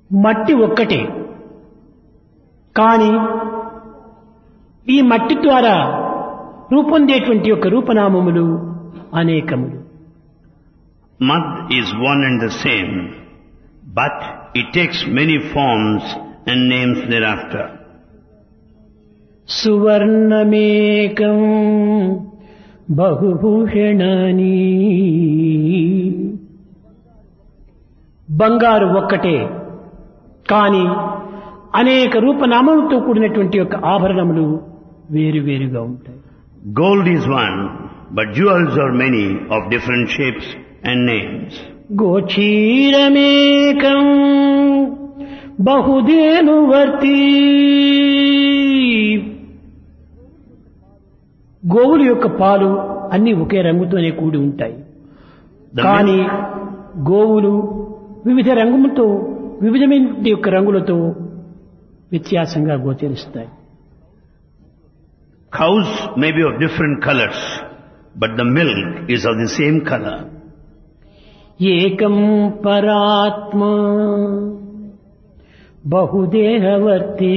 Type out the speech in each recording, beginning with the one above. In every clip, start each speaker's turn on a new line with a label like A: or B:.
A: మట్టి ఒక్కటే, కానీ ఈ మట్టి ద్వారా రూపొందేటువంటి యొక్క రూపనామములు అనేకములు.
B: Mud is one and the same, but it takes many forms and names thereafter.
A: సువర్ణమేకం బహుభూషణాని, బంగారు ఒక్కటే కానీ అనేక రూపనామములతో కూడినటువంటి యొక్క ఆభరణములు వేరువేరుగా ఉంటాయి.
B: Gold is one, but jewels are many of different shapes and names.
A: గోచీరమేకం బహుధేనువర్తి, గోవుల యొక్క పాలు అన్ని ఒకే రంగుతోనే కూడి ఉంటాయి, కానీ గోవులు వివిధ రంగులతో వివిధమైన యొక్క రంగులతో వ్యత్యాసంగా గోచరిస్తాయి.
B: Cows may be of different colors, but the milk is of the same color.
A: ఏకం పరాత్మ బహుదేహవర్తి,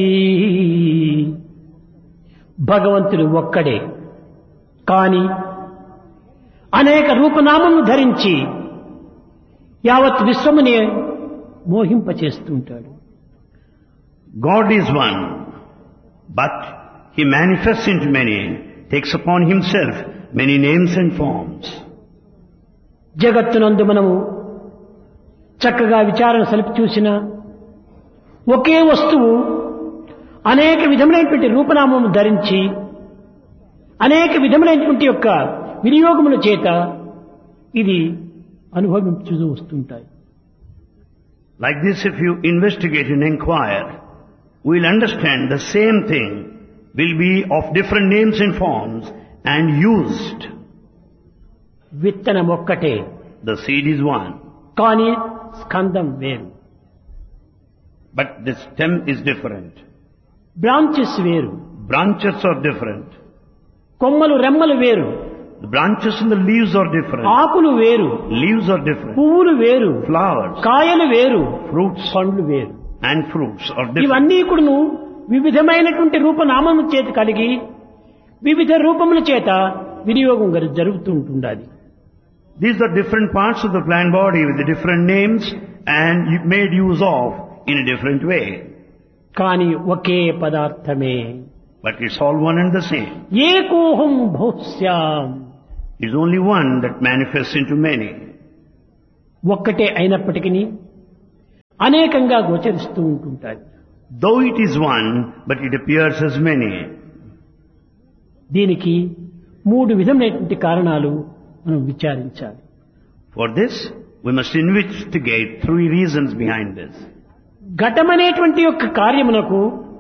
A: భగవంతుడు ఒక్కడే కానీ అనేక రూపనామములు ధరించి యావత్ విశ్వమునే మోహింపచేస్తుంటాడు.
B: God is one, but He manifests into many, takes upon Himself many names and forms.
A: జగత్తునందు మనము చక్కగా విచారణ సలిపి చూసిన ఒకే వస్తువు అనేక విధములైనటువంటి రూపనామములు ధరించి అనేక విధములైనటువంటి యొక్క వినియోగముల చేత ఇది అనుభవించు వస్తుంటాయి.
B: Like this, if you investigate and inquire, we'll understand the same thing will be of different names and forms and used.
A: విత్తనం ఒక్కటే,
B: The seed is one,
A: కానీ స్కందం వేరు,
B: but the stem is different.
A: Branches వేరు,
B: Branches are different.
A: కొమ్మలు రెమ్మలు వేరు,
B: The branches and the leaves are different.
A: ఆకులు వేరు,
B: Leaves are different.
A: పువ్వులు వేరు,
B: Flowers,
A: కాయలు వేరు,
B: fruits
A: పండ్లు వేరు.
B: and fruits are different.
A: ఇవన్నీ కూడాను వివిధమైనటువంటి రూపనామము చేత కలిగి వివిధ రూపముల చేత వినియోగం జరుగుతూ ఉంటుండాలి.
B: These are different parts of the plant body with the different names and made use of in a different way.
A: కానీ ఒకే పదార్థమే.
B: But it's all one and the same.
A: ఏకోహం భోస్యాం,
B: It's only one that manifests into many.
A: ఒక్కటే అయినప్పటికీ అనేకంగా గోచరిస్తూ ఉంటుంటాయి.
B: Though it is one, but it appears as many.
A: దీనికి మూడు విధమైనటువంటి కారణాలు మనం విచారించాలి.
B: For this, we must investigate three reasons behind this.
A: ఘటమనేటువంటి యొక్క కార్యమునకు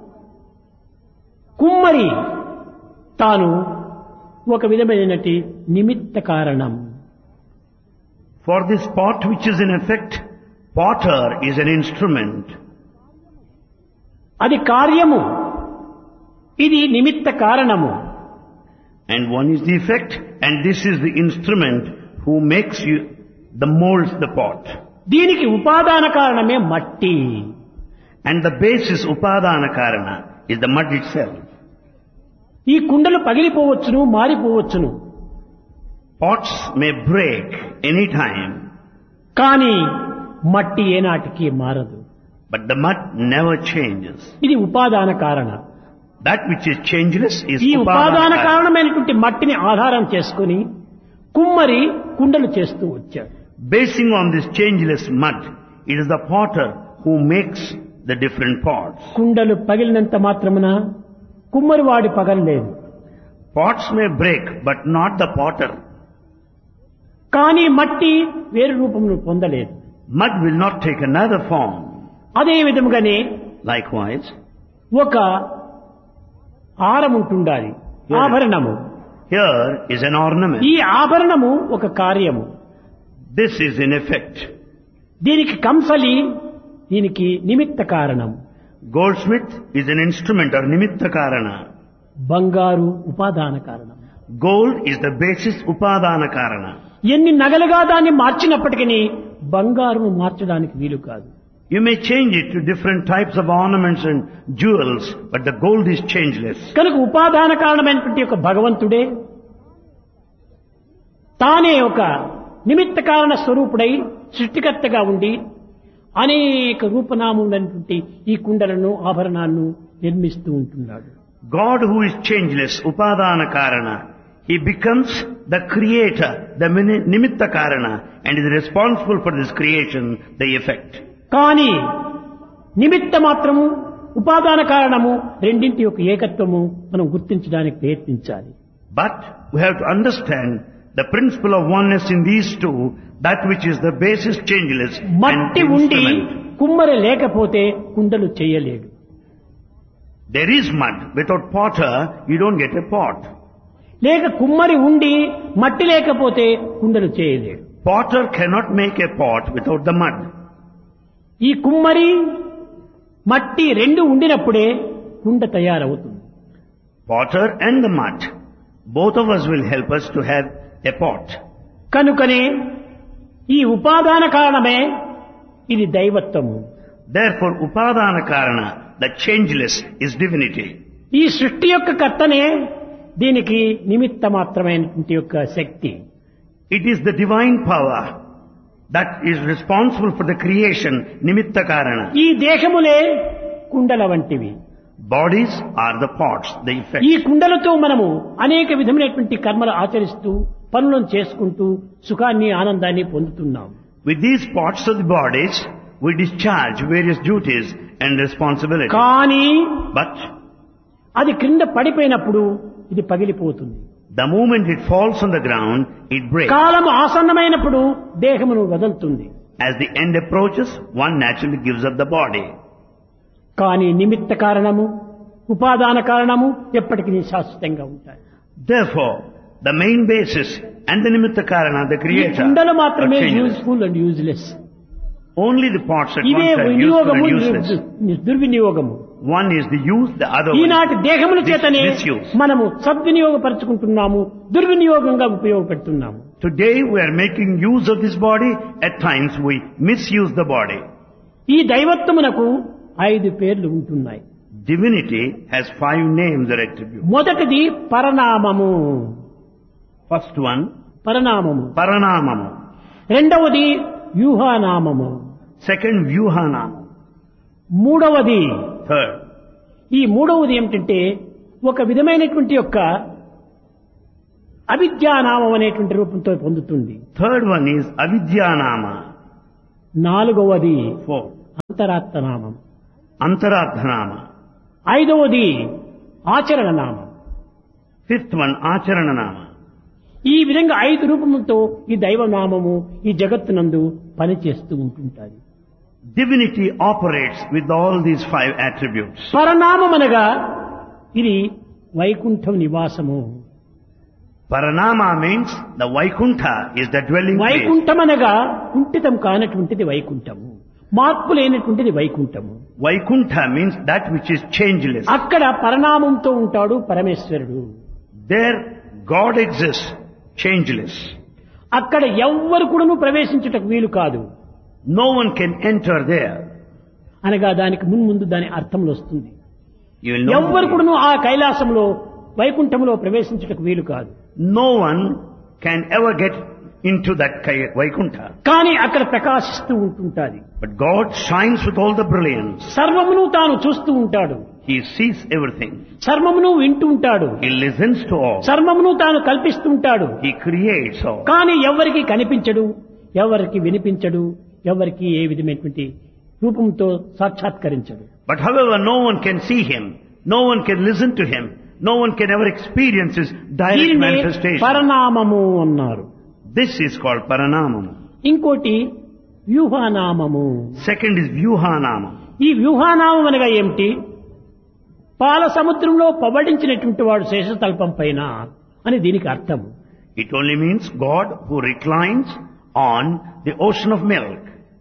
A: కుమ్మరి తాను ఒక విధమైనటువంటి నిమిత్త కారణం.
B: For this pot which is in effect, potter is an instrument.
A: అది కార్యము, ఇది నిమిత్త కారణము.
B: And one is the effect, and this is the instrument who makes you, the molds the pot.
A: దీనికి ఉపాదాన కారణమే మట్టి.
B: And the basis, upadana karana, is the mud itself.
A: ఈ కుండలు పగిలిపోవచ్చును, మారిపోవచ్చును,
B: Pots may break any time,
A: కానీ మట్టి ఏనాటికి మారదు.
B: but the mud never changes.
A: ఇది ఉపాదాన కారణ.
B: That which is changeless is
A: ఈ ఉపాదాన
B: upadana karana.
A: కారణమైనటువంటి మట్టిని ఆధారం చేసుకుని కుమ్మరి కుండలు చేస్తూ వచ్చాడు.
B: Basing on this changeless mud, it is the potter who makes the different pots.
A: కుండలు పగిలినంత మాత్రమున కుమ్మరి వాడి పగలలేదు,
B: Pots may break, but not the potter.
A: కానీ మట్టి వేరు రూపమును పొందలేదు.
B: Mud will not take another form.
A: అదే విధముగానే
B: Likewise,
A: ఒక హారం ఉంటుండాలి, ఆభరణము.
B: here is an ornament.
A: ఈ ఆభరణము ఒక కార్యము.
B: This is in effect.
A: దీనికి కంసలి, దీనికి నిమిత్త కారణం.
B: Goldsmith is an instrument or nimitta karana.
A: బంగారు ఉపాదాన కారణం.
B: Gold is the basis upadana karana.
A: ఎన్ని నగలుగా దాన్ని మార్చినప్పటికీ బంగారును మార్చడానికి వీలు కాదు.
B: You may change it to different types of ornaments and jewels, but the gold is changeless.
A: కనుక ఉపాదాన కారణమైనటువంటి ఒక భగవంతుడే తానే ఒక నిమిత్త కారణ స్వరూపుడై సృష్టికర్తగా ఉండి అనేక రూపనామములైనటువంటి ఈ కుండలను ఆభరణాలను నిర్మిస్తూ ఉంటున్నాడు.
B: God who is changeless, upadana karana, he becomes the creator, the nimitta karana, and is responsible for this creation, the effect.
A: కానీ నిమిత్త మాత్రము ఉపాదాన కారణము రెండింటి యొక్క ఏకత్వము మనం గుర్తించడానికి ప్రయత్నించాలి.
B: But we have to understand the principle of oneness in these two, that which is the basis changeless and
A: మట్టి
B: the
A: ఉండి
B: instrument.
A: కుమ్మరి లేకపోతే కుండలు చేయలేడు.
B: There is mud. Without potter, you don't get a pot.
A: లేక కుమ్మరి ఉండి మట్టి లేకపోతే కుండలు చేయలేడు.
B: Potter cannot make a pot without the mud.
A: ఈ కుమ్మరి మట్టి రెండు ఉండినప్పుడే కుండ తయారవుతుంది.
B: Potter and the mud, both of us will help us to have a pot.
A: కనుకనే ఈ ఉపాదాన కారణమే ఇది దైవత్వము.
B: Therefore, upadana karana, the changeless, is divinity.
A: ఈ సృష్టి యొక్క కర్తనే దీనికి నిమిత్త మాత్రమైనటువంటి యొక్క శక్తి.
B: It is the divine power that is responsible for the creation, nimitta karana.
A: ఈ దేహములే కుండల వంటివి.
B: Bodies are the pots, the effect.
A: ఈ కుండలతో మనము అనేక విధమైనటువంటి కర్మలు ఆచరిస్తూ పనులను చేసుకుంటూ సుఖాన్ని ఆనందాన్ని పొందుతున్నాం.
B: With these pots of the bodies, we discharge various duties and responsibilities.
A: కానీ
B: But
A: అది క్రింద పడిపోయినప్పుడు ఇది పగిలిపోతుంది.
B: the moment it falls on the ground, it breaks.
A: కాలం ఆసన్నమైనప్పుడు దేహమును వదులుతుంది.
B: As the end approaches, one naturally gives up the body.
A: కానీ నిమిత్త కారణము ఉపాదాన కారణము ఎప్పటికీ శాశ్వతంగా ఉంటాయి.
B: Therefore, the main basis and the nimitta karana, the
A: ఈ
B: creator,
A: కుండలు
B: are
A: మాత్రమే
B: changeless.
A: Useful and useless.
B: Only the pots at
A: ఇవే
B: once are useful
A: వినియోగము
B: and useless.
A: దుర్వినియోగము.
B: One is the use, the other one
A: ఈనాటి దేహముల చేతనే
B: misuse.
A: మనము సద్వినియోగపరుచుకుంటున్నాము, దుర్వినియోగంగా ఉపయోగపెడుతున్నాము.
B: Today we are making use of this body, at times we misuse the body.
A: ఈ దైవత్వమునకు 5 పేర్లు ఉంటున్నాయి.
B: Divinity has 5 names or attributes.
A: మొదటిది పరనామము.
B: First one,
A: పరనామము.
B: Paranamamu.
A: రెండవది వ్యూహానామము.
B: Second, Vyuhanam.
A: మూడవది
B: Third,
A: ఈ మూడవది ఏమిటంటే ఒక విధమైనటువంటి యొక్క అవిద్యానామం అనేటువంటి రూపంతో పొందుతుంది.
B: third one is Avidyanama.
A: నాలుగవది
B: Fourth,
A: అంతరాత్మనామం.
B: Antaradhanama.
A: ఐదవది ఆచరణ నామం.
B: Fifth one, Acharananama.
A: ఈ విధంగా 5 రూపములతో ఈ దైవనామము ఈ జగత్తునందు పనిచేస్తూ ఉంటుంటారు.
B: Divinity operates with all these 5 attributes.
A: పరనామం అనగా ఇది వైకుంఠం నివాసము.
B: Paranama means the Vaikuntha is the dwelling place.
A: Vaikuntham అనగా కుంఠితం కానటువంటిది వైకుంఠము, మార్పు లేనటువంటిది వైకుంఠము.
B: Vaikuntha means that which is changeless.
A: అక్కడ పరనామంతో ఉంటాడు పరమేశ్వరుడు.
B: There God exists, changeless.
A: అక్కడ ఎవ్వరు కూడాను ప్రవేశించుటకు వీలు కాదు.
B: No one can enter there.
A: అనగా దానికి ముందు దాని అర్థంలో వస్తుంది.
B: You will
A: ఎవ్వరు
B: know.
A: కూడాను ఆ కైలాసంలో వైకుంఠంలో ప్రవేశించుటకు వీలు కాదు.
B: No one can ever get into that Vaikuntha.
A: కానీ అక్కడ ప్రకాశిస్తూ ఉంటుంటాది.
B: But God shines with all the brilliance.
A: సర్వమును తాను చూస్తూ ఉంటాడు.
B: He sees everything.
A: సర్వమును వింటూ ఉంటాడు.
B: He listens to all.
A: సర్వమును తాను కల్పిస్తూ ఉంటాడు.
B: He creates all.
A: కానీ ఎవరికి కనిపించడు, ఎవరికి వినిపించడు, ఎవరికి ఏ విధమైనటువంటి రూపంతో సాక్షాత్కరించడు.
B: But however, no one can see Him. No one can listen to Him. No one can ever experience His direct
A: దీనిని
B: manifestation.
A: పరనామము అన్నారు.
B: This is called Paranamam.
A: ఇంకోటి వ్యూహానామము.
B: Second is Vyuhanamam.
A: ఈ వ్యూహానామం అనగా ఏమిటి? పాల సముద్రంలో పబడించినటువంటి వాడు శేషతల్పం పైన అని దీనికి అర్థం.
B: It only means God who reclines on the ocean of milk.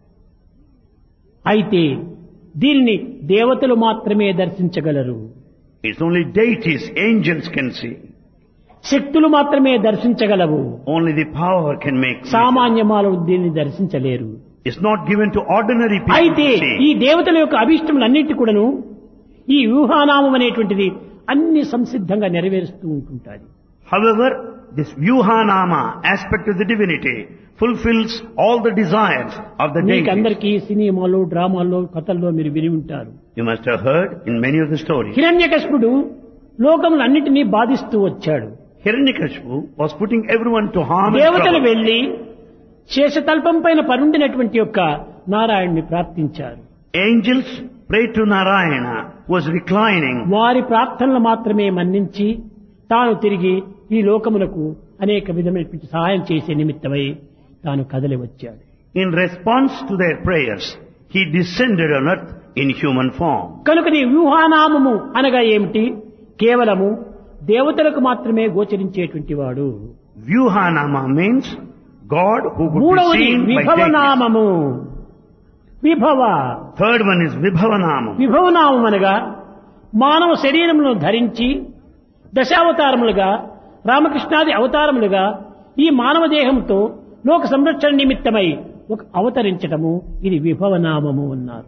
A: అయితే దీనిని దేవతలు మాత్రమే దర్శించగలరు.
B: It's only deities, angels can see.
A: శక్తులు మాత్రమే దర్శించగలవు.
B: Only the power can make.
A: సామాన్య మానవులు దీన్ని దర్శించలేరు.
B: is not given to ordinary people
A: అయితే
B: to
A: ఈ
B: say.
A: దేవతల యొక్క అభిష్టములన్నిటి కూడాను ఈ వ్యూహానామం అనేటువంటిది అన్ని సంసిద్ధంగా నెరవేరుస్తూ ఉంటుంటారు.
B: However, this Vyuhanama aspect of the divinity fulfills all the desires of the
A: మీకు
B: deity.
A: అందరికీ సినిమాలో డ్రామాల్లో కథల్లో మీరు విని ఉంటారు.
B: You must have heard in many of the stories.
A: హిరణ్యకశిపుడు లోకములన్నిటినీ బాధిస్తూ వచ్చాడు.
B: Hiranyakashipu was putting everyone to harm and
A: దేవతలు
B: trouble.
A: వెళ్లి శేషతల్పం పైన పరుండినటువంటి యొక్క నారాయణ్ణి ప్రార్థించారు.
B: Angels prayed to Narayana, who was reclining.
A: వారి ప్రార్థనలు మాత్రమే మన్నించి తాను తిరిగి ఈ లోకములకు అనేక విధమైనటువంటి సహాయం చేసే నిమిత్తమై తాను కదలి వచ్చాడు.
B: In response to their prayers, he descended on earth in human form.
A: కనుక ఈ వ్యూహానామము అనగా ఏమిటి? కేవలము దేవతలకు మాత్రమే గోచరించేటువంటి వాడు.
B: Vyuhanama means God who could be
A: మూడవది
B: seen by deities.
A: విభవనామము. Vibhava
B: Third one is Vibhavanamam.
A: విభవనామం అనగా మానవ శరీరములను ధరించి దశావతారములుగా రామకృష్ణాది అవతారములుగా ఈ మానవ దేహంతో లోక సంరక్షణ నిమిత్తమై ఒక అవతరించటము ఇది విభవనామము అన్నారు.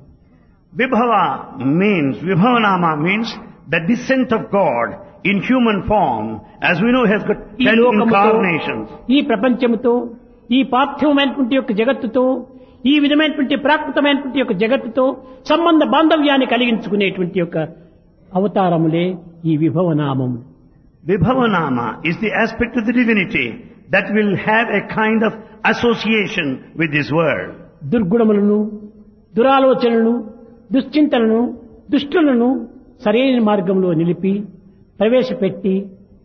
B: Vibhavanama means the descent of God in human form. As we know, he has got
A: ఈ
B: 10
A: లోకముతో
B: incarnations.
A: ఈ ప్రపంచముతో ఈ పార్థివమైనటువంటి యొక్క జగత్తుతో ఈ విధమైనటువంటి ప్రాకృతమైనటువంటి యొక్క జగత్తుతో సంబంధ బాంధవ్యాన్ని కలిగించుకునేటువంటి యొక్క అవతారములే ఈ విభవనామము.
B: Vibhavanama is the aspect of the divinity that will have a kind of association with this world.
A: దుర్గుణములను దురాలోచనలను దుశ్చింతలను దుష్టులను సరైన మార్గంలో నిలిపి ప్రవేశపెట్టి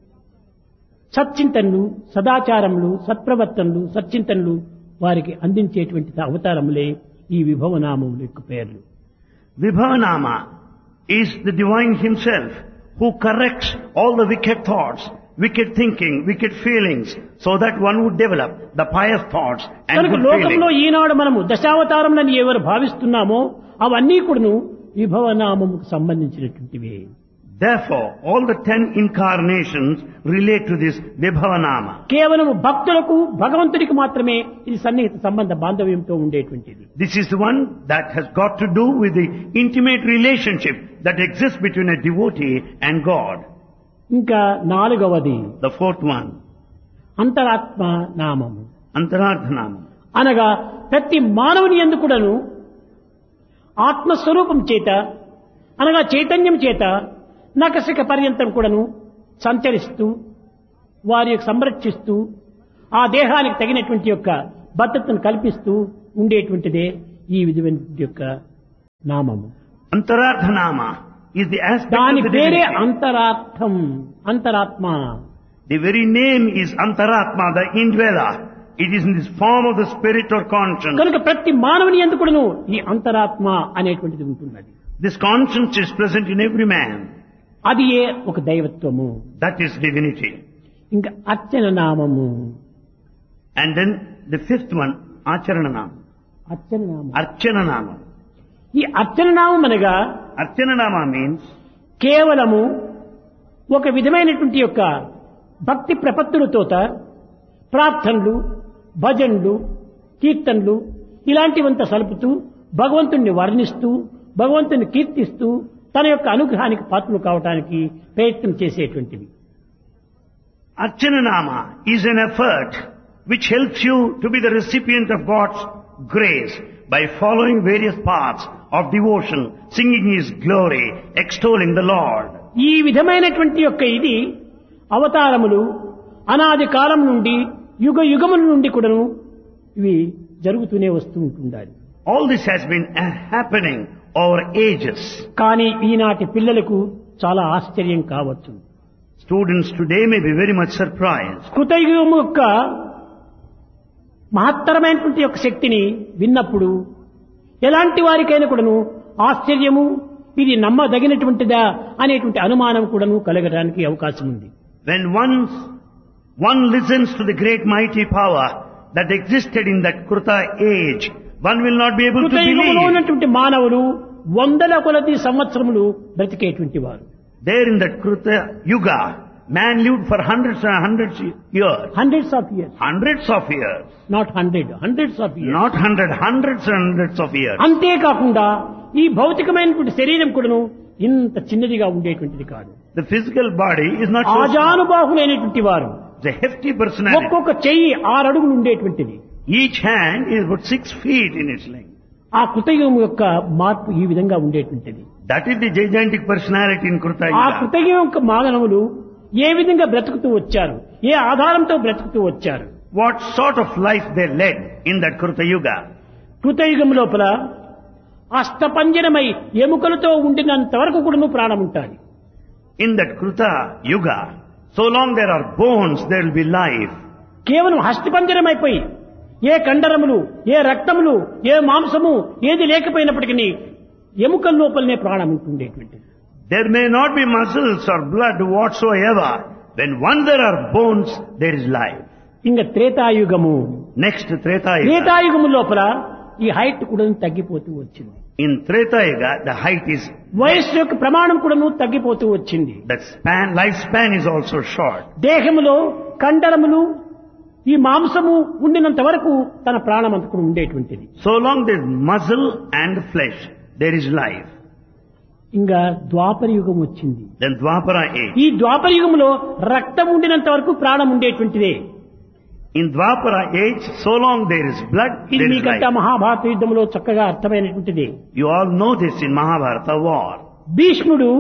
A: సచ్చింతనలు సదాచారములు సత్ప్రవర్తనలు సచ్చింతనలు వారికి అందించేటువంటి అవతారములే ఈ విభవనామముల యొక్క పేర్లు.
B: Vibhavanama is the divine himself who corrects all the wicked thoughts, wicked thinking, wicked feelings, so that one would develop the pious thoughts and
A: కనుక
B: good
A: లోకంలో
B: feelings.
A: ఈనాడు మనము దశావతారములని ఎవరు భావిస్తున్నామో అవన్నీ కూడాను విభవనామముకు సంబంధించినటువంటివి.
B: Therefore, all the 10 incarnations relate to this Vibhavanama.
A: కేవలం భక్తులకు భగవంతుడికి మాత్రమే ఇది సన్నిహిత సంబంధ బాంధవ్యంతో ఉండేటువంటిది.
B: This is the one that has got to do with the intimate relationship that exists between a devotee and God.
A: ఇంకా నాలుగవది
B: The fourth one,
A: అంతరాత్మ నామము
B: Antarardhanama.
A: అనగా ప్రతి మానవుని యందు కూడాను ఆత్మస్వరూపం చేత అనగా చైతన్యం చేత నకసిక పర్యంతం కూడాను సంచరిస్తూ వారి యొక్క సంరక్షిస్తూ ఆ దేహానికి తగినటువంటి యొక్క భద్రతను కల్పిస్తూ ఉండేటువంటిదే ఈ విధమైన యొక్క నామము.
B: Antarardhanama is the aspect
A: దాని
B: of the
A: పేరే
B: divinity.
A: అంతరార్థం అంతరాత్మ.
B: The very name is Antaratma, the indweller. It is in this form of the spirit or conscience.
A: కనుక ప్రతి మానవుని యందు కూడాను ఈ అంతరాత్మ అనేటువంటిది ఉంటున్నది.
B: This conscience is present in every man.
A: అది ఏ ఒక దైవత్వము.
B: That is divinity.
A: ఇంకా అర్చన నామము.
B: And then the fifth one, Acharananam.
A: అర్చన నామం.
B: Archananama.
A: ఈ అర్చన నామం అనగా
B: Archananama means
A: కేవలము ఒక విధమైనటువంటి యొక్క భక్తి ప్రపత్తులతో ప్రార్థనలు భజనలు కీర్తనలు ఇలాంటివంతా సలుపుతూ భగవంతుణ్ణి వర్ణిస్తూ భగవంతుని కీర్తిస్తూ తన యొక్క అనుగ్రహానికి పాత్రలు కావడానికి ప్రయత్నం చేసేటువంటివి.
B: Archananama is an effort which helps you to be the recipient of God's grace by following various paths of devotion, singing His glory, extolling the Lord.
A: ఈ విధమైనటువంటి యొక్క ఇది అవతారములు అనాది కాలం నుండి యుగ యుగముల నుండి కూడాను ఇవి జరుగుతూనే వస్తూ ఉంటుండాలి.
B: All this has been happening over ages.
A: కానీ ఈనాటి పిల్లలకు చాలా ఆశ్చర్యం కావచ్చు.
B: Students today may be very much surprised.
A: కృతయుగము యొక్క మహత్తరమైనటువంటి యొక్క శక్తిని విన్నప్పుడు ఎలాంటి వారికైనా కూడాను ఆశ్చర్యము ఇది నమ్మదగినటువంటిదా అనేటువంటి అనుమానం కూడాను కలగడానికి అవకాశం ఉంది.
B: When one listens to the great mighty power that existed in that Kruta age, one will not be able to
A: కృతయుగంలో
B: believe.
A: ఉన్నటువంటి మానవులు వందల కొలది సంవత్సరములు బ్రతికేటువంటి వారు.
B: There in that Kruta Yuga, Man lived for hundreds and hundreds years.
A: Hundreds of years.
B: Hundreds of years.
A: Not hundreds of years.
B: Not hundreds and hundreds of years.
A: అంతేకాకుండా ఈ భౌతికమైనటువంటి శరీరం కూడాను ఇంత చిన్నదిగా ఉండేటువంటిది కాదు.
B: The physical body is not so small.
A: ఆజానుబాహులైనటువంటి వారు.
B: It's a hefty personality.
A: ఒక్కొక్క చెయ్యి 6 అడుగులు ఉండేటువంటిది.
B: Each hand is about 6 feet in its length.
A: ఆ కృతయుగం యొక్క మార్పు ఈ విధంగా ఉండేటువంటిది.
B: That is the gigantic personality in Kruta
A: ఆ
B: Yuga.
A: కృతయుగం యొక్క మానవులు ఏ విధంగా బ్రతుకుతూ వచ్చారు, ఏ ఆధారంతో బ్రతుకుతూ వచ్చారు.
B: What sort of life they led in that Kruta Yuga.
A: కృతయుగం లోపల అష్టపంజరమై ఎముకలతో ఉండినంత వరకు కూడా ప్రాణం ఉంటుంది.
B: In that Kruta Yuga, so long there are bones, there will be life.
A: కేవలం హస్తిపంజరమైపోయి ఏ కండరములు, ఏ రక్తములు, ఏ మాంసము ఏది లేకపోయినప్పటికీ ఎముకల లోపలనే ప్రాణం ఉంటుండేటువంటిది.
B: There may not be muscles or blood whatsoever. When once there are bones, there is life.
A: ఇంకా త్రేతాయుగము.
B: Next Treta Yuga.
A: త్రేతాయుగము లోపల ఈ హైట్ కూడా తగ్గిపోతూ వచ్చింది.
B: In Treta Yuga, the height is,
A: వయస్సు యొక్క ప్రమాణం కూడాను తగ్గిపోతూ వచ్చింది.
B: the lifespan is also short.
A: దేహములో కండరములు ఈ మాంసము ఉండినంత వరకు తన ప్రాణం అంతకు ఉండేటువంటిది.
B: So long there is muscle and flesh, there is life.
A: ఇంకా ద్వాపర యుగం వచ్చింది.
B: Then Dwapara age.
A: ఈ ద్వాపర యుగంలో రక్తం ఉండినంత వరకు ప్రాణం ఉండేటువంటిదే.
B: In Dwapara age, so long there is blood,
A: ఇది
B: there is
A: మీకంతా
B: life.
A: మహాభారత యుద్ధంలో చక్కగా అర్థమైనటువంటిది.
B: You all know this in Mahabharata war.
A: భీష్ముడు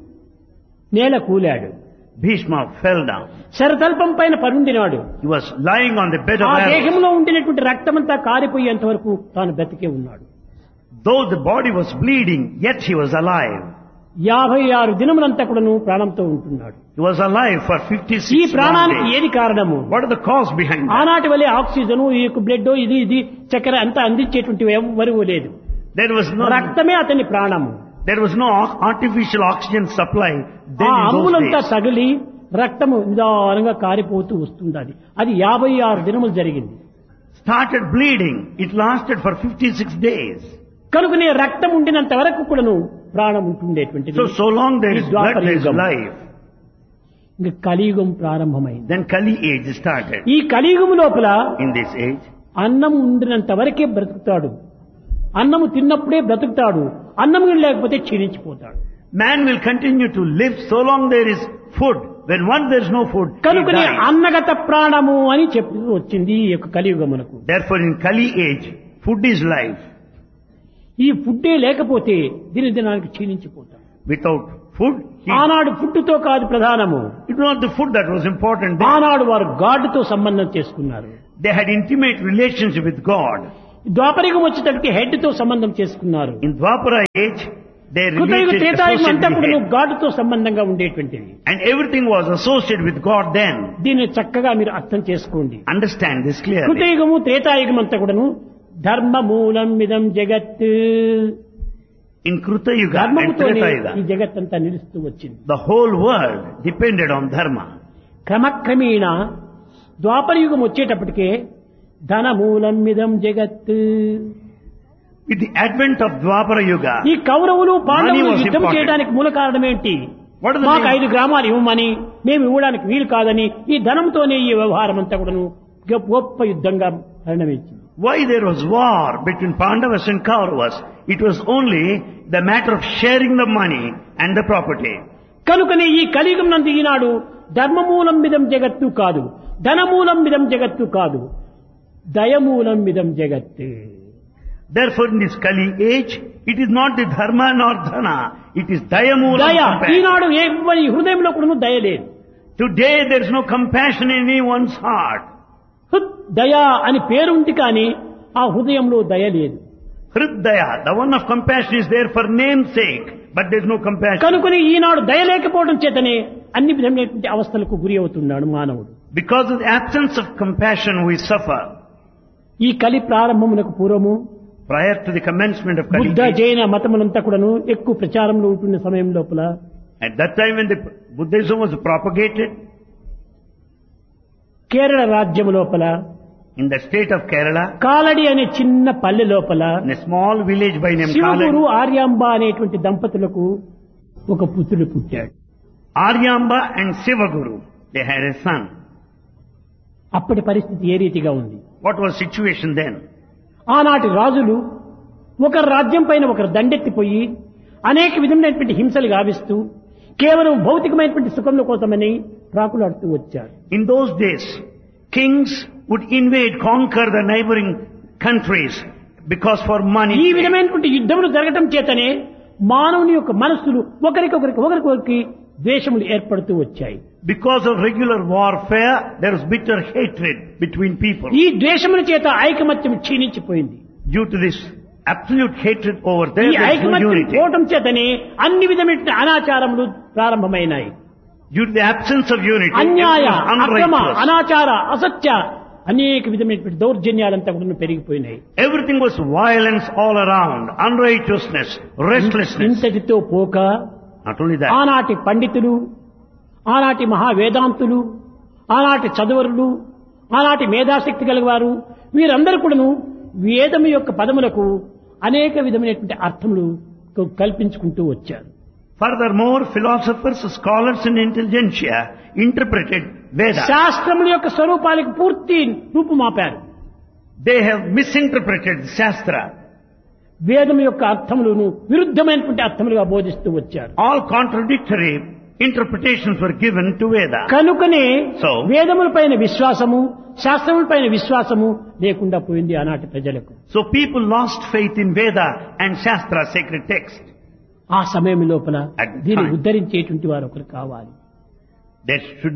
A: నేల కూలాడు.
B: Bhishma fell down.
A: శరతల్పం పైన పరుండినాడు.
B: He was lying on the bed of
A: ఆ
B: arrows.
A: దేహంలో ఉండినటువంటి రక్తమంతా కారిపోయేంత వరకు తాను బ్రతికే ఉన్నాడు.
B: Though the body was bleeding, yet he was alive.
A: 56 దినములంతా కూడాను ప్రాణంతో ఉంటున్నాడు.
B: He was alive for
A: ఈ
B: 56
A: ప్రాణానికి
B: days.
A: ఏది కారణము?
B: What is the cause behind that?
A: ఆనాటి వల్లే ఆక్సిజన్, ఈ బ్లడ్, ఇది చక్కెర అంతా అందించేటువంటి ఎవరు లేదు.
B: There was no
A: రక్తమే అతని ప్రాణము.
B: artificial oxygen supply then
A: ఆ
B: in those
A: అమ్ములంతా
B: days.
A: తగిలి రక్తము నిదానంగా కారిపోతూ వస్తుంది. అది 56 దినములు జరిగింది.
B: Started bleeding. It lasted for 56 days.
A: కనుకనే రక్తం ఉండినంత వరకు కూడాను ప్రాణం ఉంటుండేటువంటిది.
B: So long there is blood, there is
A: ద్వాపరయుగం.
B: life.
A: ఇంకా కలియుగం ప్రారంభమైంది.
B: Then Kali age started.
A: ఈ కలియుగం లోపల
B: In this age,
A: అన్నం ఉండినంత వరకే బ్రతుకుతాడు. అన్నము తిన్నప్పుడే బ్రతుకుతాడు. అన్నం లేకపోతే క్షీణించిపోతాడు.
B: man will continue to live so long there is food. When once there is no food, he
A: కనుకనే
B: dies.
A: అన్నగత ప్రాణము అని చెప్పి వచ్చింది ఈ యొక్క కలియుగమునకు.
B: Therefore in Kali age, food is life.
A: ఈ ఫుడ్డే లేకపోతే దినానికి క్షీణించిపోతాడు.
B: Without food,
A: ఆనాడు ఫుడ్తో కాదు ప్రధానము.
B: it was not the food that was important.
A: ఆనాడు వారు గాడ్తో సంబంధం చేసుకున్నారు.
B: They had intimate relationship with God.
A: ద్వాపరయుగం వచ్చేటప్పటికి హెడ్ తో సంబంధం చేసుకున్నారు.
B: In Dwapara age, they
A: కృతయుగ
B: related
A: Treta Yuga అంతా
B: associated
A: కూడా
B: with head.
A: గాడ్తో సంబంధంగా ఉండేటువంటిది.
B: And everything was associated with God then.
A: దీన్ని చక్కగా మీరు అర్థం చేసుకోండి.
B: Understand this clearly.
A: కృతయుగము త్రేతాయుగం అంతా కూడాను ధర్మ మూలం మిదం జగత్.
B: In Kruta Yuga and
A: ధర్మముతోనే
B: Treta
A: ఈ
B: Yuga,
A: జగత్ అంతా నిలుస్తూ వచ్చింది.
B: the whole world depended on dharma.
A: క్రమక్రమేణ ద్వాపరయుగం వచ్చేటప్పటికే ధన మూలం మిదం జగత్.
B: With the advent of Dwapara Yuga,
A: ఈ కౌరవులు పాండవులు
B: Money was
A: యుద్ధం
B: important.
A: చేయడానికి మూల కారణం ఏంటి?
B: What is the
A: మాకు
B: main-
A: 5 గ్రామాలు ఇవ్వమని, మేము ఇవ్వడానికి వీలు కాదని ఈ ధనంతోనే ఈ వ్యవహారం అంతా కూడాను గొప్ప యుద్ధంగా పరిణమించింది.
B: why there was war between Pandavas and Kauravas? It was only the matter of sharing the money and the property.
A: కనుకనే ఈ కలియుగం నందు ఈనాడు ధర్మమూలం మిదం జగత్తు కాదు, ధనమూలం మిదం జగత్తు కాదు, దయమూలం మిదం జగత్.
B: Therefore in this Kali age, it is not the dharma nor dhana, it is dayamulam
A: దయ
B: compassion.
A: ఈనాడు ఎవరి హృదయంలో కూడా దయ లేదు.
B: Today there is no compassion in anyone's heart.
A: హృద్ దయ అని పేరుంది కానీ ఆ హృదయంలో దయ లేదు.
B: Hridaya, the one of compassion is there for name's sake, but there is no compassion.
A: కనుకని ఈనాడు దయ లేకపోవడం చేతనే అన్ని విధమైనటువంటి అవస్థలకు గురి అవుతున్నాడు మానవుడు.
B: Because of the absence of compassion we suffer.
A: ఈ కలి ప్రారంభమునకు పూర్వము
B: Prior to the commencement of Kali
A: Buddha
B: age,
A: జైన మతములంతా కూడాను ఎక్కువ ప్రచారంలో ఉంటున్న సమయం లోపల
B: at that time when the Buddhism was propagated
A: Kerala రాజ్యం లోపల
B: in the state of Kerala,
A: Kalady అనే చిన్న పల్లె లోపల
B: in a small village by name
A: Shivaguru
B: Kaladi,
A: Aryamba అనేటువంటి దంపతులకు ఒక పుత్రుడు పుట్టాడు.
B: Aryamba and Sivaguru, they had a son.
A: అప్పటి పరిస్థితి ఏ రీతిగా ఉంది?
B: What was the situation then?
A: ఆనాటి రాజులు ఒకరు రాజ్యం పైన ఒకరు దండెత్తిపోయి అనేక విధమైనటువంటి హింసలు గావిస్తూ కేవలం భౌతికమైనటువంటి సుఖంలో కోసమని ప్రాకులాడుతూ వచ్చారు.
B: In those days, kings would invade, conquer the neighboring countries because for money.
A: ఈ విధమైనటువంటి యుద్ధములు జరగటం చేతనే మానవుని యొక్క మనస్సులు ఒకరికొకరికి ద్వేషములు ఏర్పడుతూ వచ్చాయి.
B: Because of regular warfare, there is bitter hatred between people.
A: ఈ ద్వేషముల చేత ఐకమత్యం క్షీణించిపోయింది.
B: Due to this absolute hatred over there,
A: ఈ
B: there is no
A: ఐకమత్యం
B: unity.
A: పోవటం చేతనే అన్ని విధమైన అనాచారములు ప్రారంభమైనాయి.
B: Due to the absence of unity,
A: అన్యాయ,
B: everyone was
A: అక్రమ,
B: unrighteous.
A: అనాచార, అసత్య అనేక విధమైనటువంటి దౌర్జన్యాలంతా కూడా పెరిగిపోయినాయి.
B: Everything was violence all around, unrighteousness, restlessness.
A: ఇంతటితో పోక
B: Not only that,
A: ఆనాటి పండితులు, ఆనాటి మహావేదాంతులు, ఆనాటి చదువరులు, ఆనాటి మేధాశక్తి గలవారు వీరందరూ కూడాను వేదం యొక్క పదములకు అనేక విధమైనటువంటి అర్థములు కల్పించుకుంటూ వచ్చారు.
B: furthermore, philosophers, scholars and intelligentsia interpreted Veda.
A: శాస్త్రముల యొక్క స్వరూపాలకు పూర్తి రూపుమాపారు.
B: They have misinterpreted the Shastra.
A: వేదం యొక్క అర్థములను విరుద్ధమైనటువంటి అర్థములుగా బోధిస్తూ వచ్చారు.
B: All contradictory interpretations were given to Veda.
A: కనుకనే
B: So,
A: వేదములపైన విశ్వాసము, శాస్త్రములపైన విశ్వాసము లేకుండా పోయింది ఆనాటి ప్రజలకు.
B: so people lost faith in Veda and Shastra, sacred text.
A: ఆ సమయం లోపల
B: At the
A: దీన్ని
B: time.
A: ఉద్ధరించేటువంటి వారు ఒకరు కావాలి.
B: There should